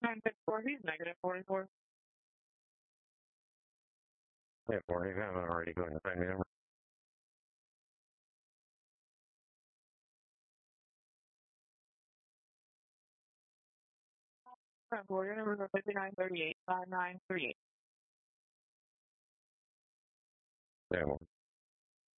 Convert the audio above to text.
954, he's negative 44. Yeah, 47 already going to find me number. 10-4, your numbers are 5938, 5938. Yeah,